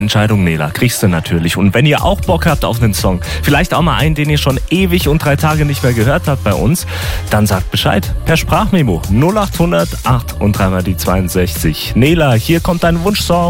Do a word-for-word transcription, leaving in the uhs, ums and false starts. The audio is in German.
Entscheidung, Nela, kriegst du natürlich. Und wenn ihr auch Bock habt auf einen Song, vielleicht auch mal einen, den ihr schon ewig und drei Tage nicht mehr gehört habt bei uns, dann sagt Bescheid per Sprachmemo null acht hundert acht und dreimal die zweiundsechzig. Nela, hier kommt dein Wunschsong.